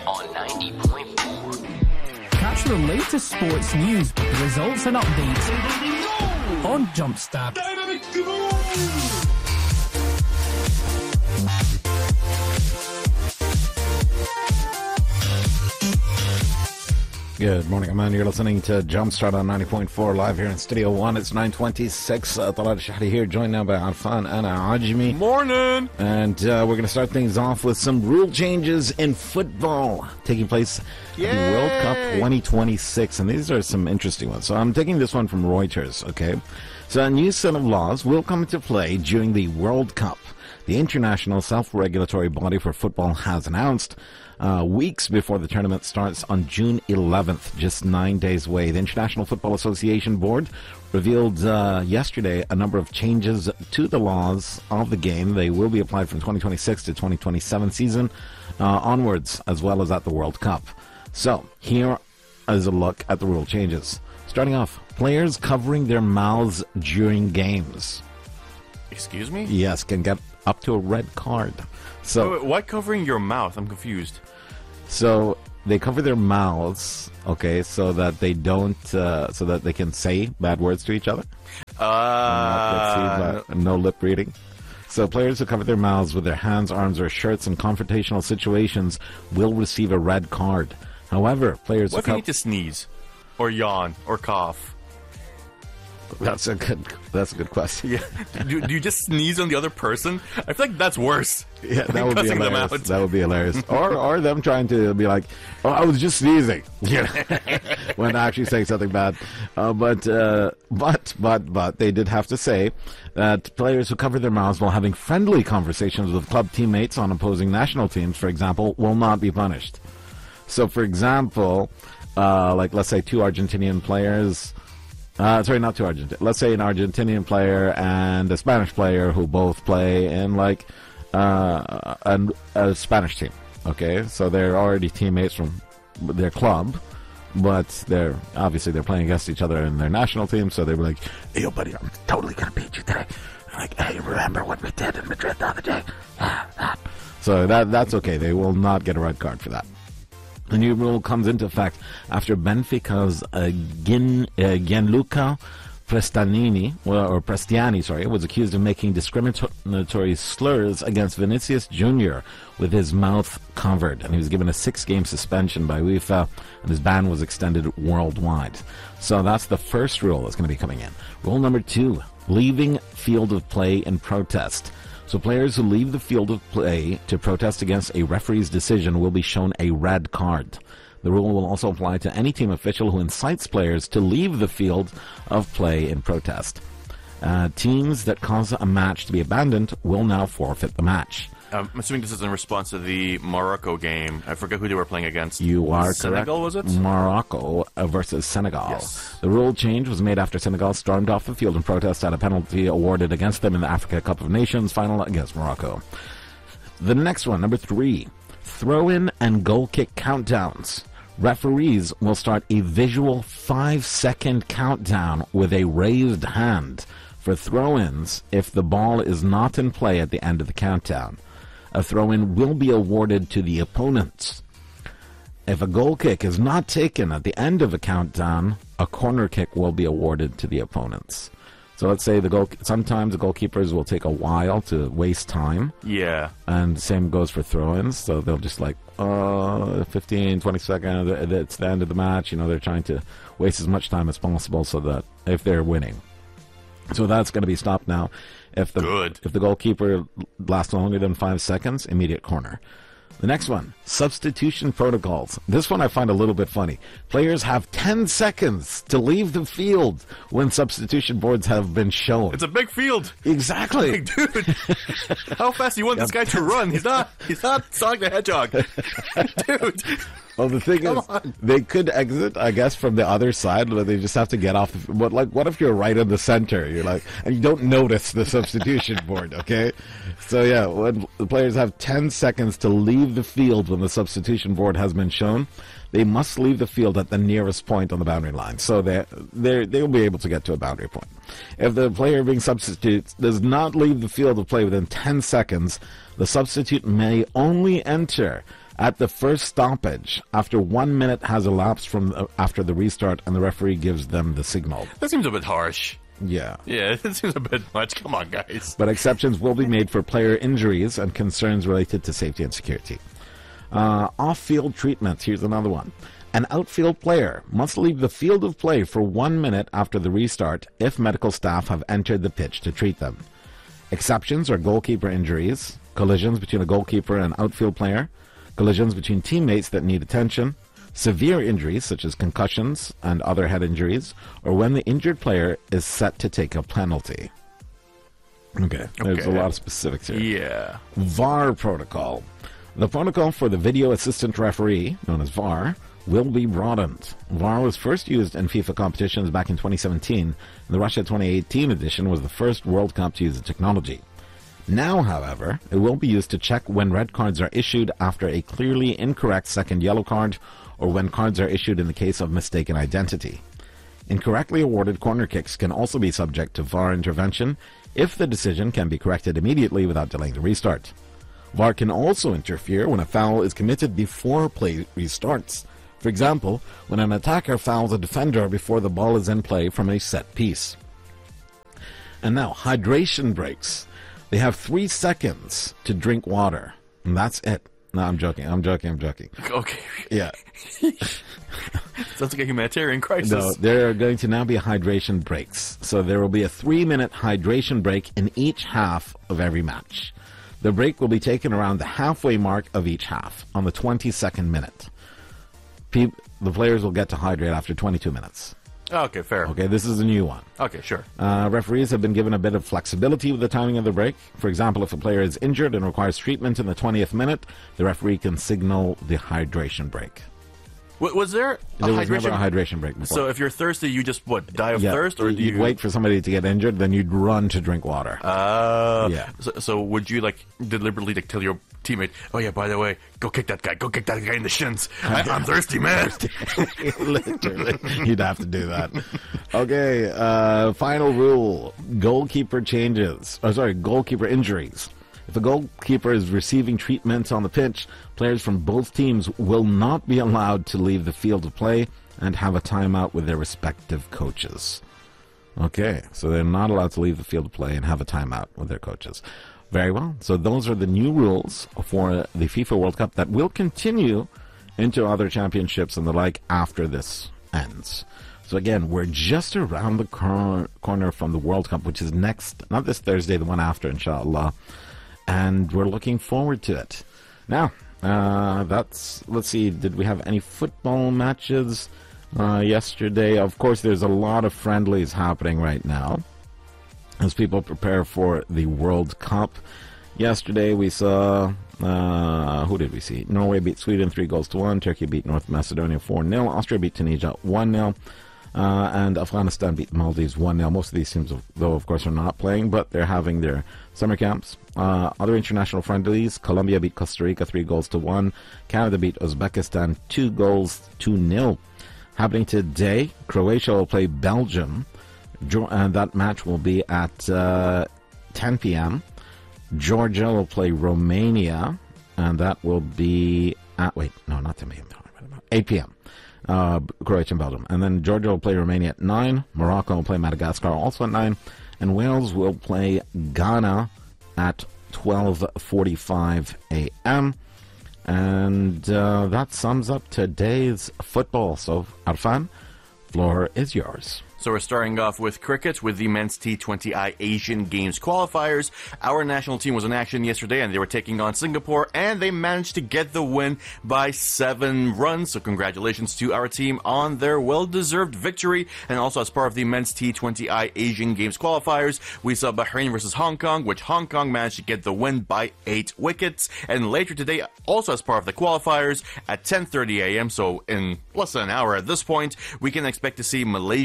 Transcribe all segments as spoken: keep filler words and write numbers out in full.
on ninety point four. Catch the latest sports news, results and updates on Jumpstart. Dynamic Duo! Good morning, man. You're listening to Jumpstart on ninety point four live here in Studio One. It's nine twenty-six. Uh, Talal Shahri here, joined now by Arfan and Ajmi. Morning! And uh, we're going to start things off with some rule changes in football taking place Yay! at the World Cup twenty twenty-six. And these are some interesting ones. So I'm taking this one from Reuters, okay? So a new set of laws will come into play during the World Cup. The International Self-Regulatory Body for Football has announced Uh, weeks before the tournament starts on June eleventh, just nine days away. The International Football Association Board revealed uh, yesterday a number of changes to the laws of the game. They will be applied from twenty twenty-six to twenty twenty-seven season uh, onwards, as well as at the World Cup. So, here is a look at the rule changes. Starting off, players covering their mouths during games. Excuse me? Yes, can get up to a red card. So, wait, wait, why covering your mouth? I'm confused. So they cover their mouths, okay, so that they don't, uh, so that they can say bad words to each other. Uh, no, no lip reading. So players who cover their mouths with their hands, arms, or shirts in confrontational situations will receive a red card. However, players what who if you need to sneeze, or yawn, or cough? That's a good. That's a good question. Yeah. do, do you just sneeze on the other person? I feel like that's worse. Yeah, that would be Cussing them hilarious. out. That would be hilarious. or or them trying to be like, "Oh, I was just sneezing," you know, when actually saying something bad. Uh, but uh, but but but they did have to say that players who cover their mouths while having friendly conversations with club teammates on opposing national teams, for example, will not be punished. So, for example, uh, like let's say two Argentinian players. Uh, sorry, not two Argentinian. Let's say an Argentinian player and a Spanish player who both play in like uh, a, a Spanish team. Okay, so they're already teammates from their club, but they're obviously they're playing against each other in their national team. So they were like, "Hey, yo, buddy, I'm totally gonna beat you today." Like, "Hey, remember what we did in Madrid the other day?" So that that's okay. They will not get a red card for that. The new rule comes into effect after Benfica's uh, Gin, uh, Gianluca Prestanini, well, or Prestiani, sorry, was accused of making discriminatory slurs against Vinicius Junior with his mouth covered, and he was given a six-game suspension by UEFA, and his ban was extended worldwide. So that's the first rule that's going to be coming in. Rule number two, leaving field of play in protest. So players who leave the field of play to protest against a referee's decision will be shown a red card. The rule will also apply to any team official who incites players to leave the field of play in protest. Uh, teams that cause a match to be abandoned will now forfeit the match. I'm assuming this is in response to the Morocco game. I forget who they were playing against. You are Senegal, correct. was it? Morocco versus Senegal. Yes. The rule change was made after Senegal stormed off the field in protest at a penalty awarded against them in the Africa Cup of Nations final against Morocco. The next one, number three, throw-in and goal kick countdowns. Referees will start a visual five-second countdown with a raised hand for throw-ins if the ball is not in play at the end of the countdown. A throw-in will be awarded to the opponents. If a goal kick is not taken at the end of a countdown, a corner kick will be awarded to the opponents. So let's say the goal. Sometimes the goalkeepers will take a while to waste time. Yeah. And the same goes for throw-ins. So they'll just like, uh, fifteen, twenty seconds, it's the end of the match. You know, they're trying to waste as much time as possible so that if they're winning. So that's going to be stopped now. If the Good. if the goalkeeper lasts longer than five seconds, immediate corner. The next one, substitution protocols. This one I find a little bit funny. Players have ten seconds to leave the field when substitution boards have been shown. It's a big field. Exactly. Like, dude, how fast do you want this guy to run? He's not, he's not Sonic the Hedgehog. Dude. Well, the thing Come is, on. they could exit, I guess, from the other side, but they just have to get off. The, what, like, what if you're right in the center? You're like, and you don't notice the substitution board, okay? So yeah, when the players have ten seconds to leave the field when the substitution board has been shown, they must leave the field at the nearest point on the boundary line, so they they they will be able to get to a boundary point. If the player being substituted does not leave the field of play within ten seconds, the substitute may only enter at the first stoppage after one minute has elapsed from the, after the restart and the referee gives them the signal. That seems a bit harsh. Yeah. Yeah, that seems a bit much. Come on, guys. But exceptions will be made for player injuries and concerns related to safety and security. Uh, off-field treatments. Here's another one. An outfield player must leave the field of play for one minute after the restart if medical staff have entered the pitch to treat them. Exceptions are goalkeeper injuries, collisions between a goalkeeper and outfield player, collisions between teammates that need attention, severe injuries such as concussions and other head injuries, or when the injured player is set to take a penalty. Okay, there's Okay. a lot of specifics here. Yeah. V A R protocol. The protocol for the video assistant referee, known as V A R, will be broadened. V A R was first used in FIFA competitions back in twenty seventeen, and the Russia twenty eighteen edition was the first World Cup to use the technology. Now, however, it will be used to check when red cards are issued after a clearly incorrect second yellow card, or when cards are issued in the case of mistaken identity. Incorrectly awarded corner kicks can also be subject to V A R intervention if the decision can be corrected immediately without delaying the restart. V A R can also interfere when a foul is committed before play restarts. For example, when an attacker fouls a defender before the ball is in play from a set piece. And now, hydration breaks. They have three seconds to drink water. And that's it. No, I'm joking. I'm joking. I'm joking. Okay. Yeah. Sounds like a humanitarian crisis. No, there are going to now be hydration breaks. So there will be a three-minute hydration break in each half of every match. The break will be taken around the halfway mark of each half, on the twenty-second minute. Pe- the players will get to hydrate after twenty-two minutes. Okay, fair. Okay, this is a new one. Okay, sure. Uh, referees have been given a bit of flexibility with the timing of the break. For example, if a player is injured and requires treatment in the twentieth minute, the referee can signal the hydration break. W- was there a There was hydration? never a hydration break before. So if you're thirsty, you just, what, die of Yeah, thirst? Or do you'd you wait for somebody to get injured, then you'd run to drink water. Uh, Yeah. So, so would you, like, deliberately like, tell your teammate, oh, yeah, by the way, go kick that guy. Go kick that guy in the shins. I, I'm thirsty, man. Literally, you'd have to do that. Okay, uh, final rule: goalkeeper changes. Oh, sorry, goalkeeper injuries. If a goalkeeper is receiving treatment on the pitch, players from both teams will not be allowed to leave the field of play and have a timeout with their respective coaches. Okay, so they're not allowed to leave the field of play and have a timeout with their coaches. Very well. So those are the new rules for the FIFA World Cup that will continue into other championships and the like after this ends. So again, we're just around the cor- corner from the World Cup, which is next, not this Thursday, the one after, inshallah. And we're looking forward to it. Now, uh, that's, let's see, did we have any football matches uh, yesterday? Of course, there's a lot of friendlies happening right now as people prepare for the World Cup. Yesterday we saw, uh, who did we see? Norway beat Sweden three goals to one. Turkey beat North Macedonia four nil. Austria beat Tunisia one nil. Uh, and Afghanistan beat the Maldives one nil. Most of these teams, though, of course, are not playing, but they're having their summer camps. Uh, other international friendlies, Colombia beat Costa Rica three goals to one. Canada beat Uzbekistan two goals to nil. Happening today, Croatia will play Belgium. And that match will be at uh, ten p.m. Georgia will play Romania, and that will be at, wait, no, not ten p.m. eight p.m. Uh, Croatia and Belgium. And then Georgia will play Romania at nine. Morocco will play Madagascar also at nine. And Wales will play Ghana at twelve forty-five a.m. And uh, that sums up today's football. So, Arfan, floor is yours. So we're starting off with cricket with the men's T twenty I Asian Games qualifiers. Our national team was in action yesterday and they were taking on Singapore and they managed to get the win by seven runs. So congratulations to our team on their well-deserved victory. And also as part of the men's T twenty I Asian Games qualifiers, we saw Bahrain versus Hong Kong, which Hong Kong managed to get the win by eight wickets. And later today, also as part of the qualifiers, at ten thirty a.m., so in less than an hour at this point, we can expect to see Malaysia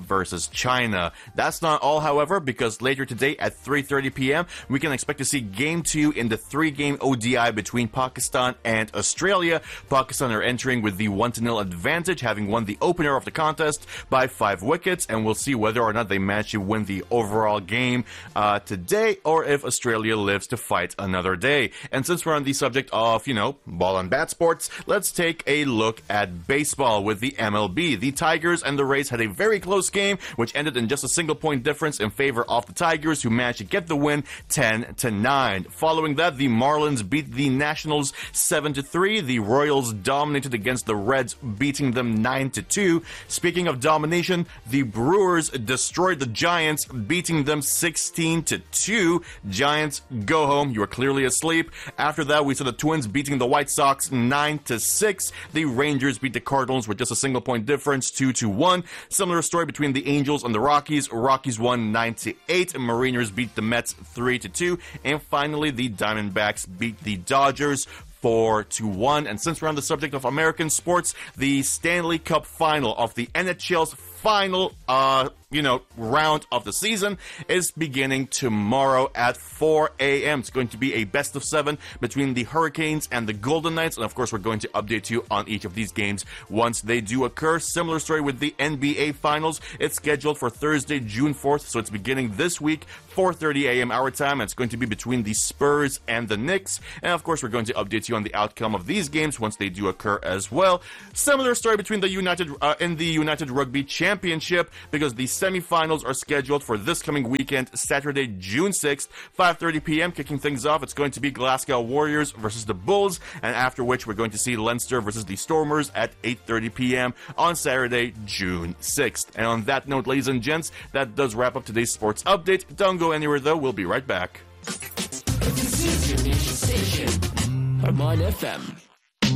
versus China. That's not all, however, because later today at three thirty p.m., we can expect to see Game two in the three-game O D I between Pakistan and Australia. Pakistan are entering with the one to nil advantage, having won the opener of the contest by five wickets, and we'll see whether or not they manage to win the overall game uh, today, or if Australia lives to fight another day. And since we're on the subject of, you know, ball and bat sports, let's take a look at baseball with the M L B. The Tigers and the Rays had a very close game, which ended in just a single point difference in favor of the Tigers, who managed to get the win ten to nine. Following that, the Marlins beat the Nationals seven to three. The Royals dominated against the Reds, beating them nine to two. Speaking of domination, the Brewers destroyed the Giants, beating them sixteen to two. Giants, go home. You are clearly asleep. After that, we saw the Twins beating the White Sox nine to six. The Rangers beat the Cardinals with just a single point difference, two to one. Similar story between the Angels and the Rockies. Rockies won nine to eight. Mariners beat the Mets three to two. And finally, the Diamondbacks beat the Dodgers four to one. And since we're on the subject of American sports, the Stanley Cup final of the N H L's final, uh, you know, round of the season is beginning tomorrow at four a.m. It's going to be a best of seven between the Hurricanes and the Golden Knights. And of course, we're going to update you on each of these games once they do occur. Similar story with the N B A finals. It's scheduled for Thursday, June fourth. So it's beginning this week, four thirty a.m. our time. And it's going to be between the Spurs and the Knicks. And of course, we're going to update you on the outcome of these games once they do occur as well. Similar story between the United, uh, in the United Rugby Championship, because the semifinals are scheduled for this coming weekend, Saturday, June sixth, five thirty p.m. Kicking things off, it's going to be Glasgow Warriors versus the Bulls, and after which we're going to see Leinster versus the Stormers at eight thirty p.m. on Saturday, June sixth. And on that note, ladies and gents, that does wrap up today's sports update. Don't go anywhere, though. We'll be right back. This is your nation station. Armand F M.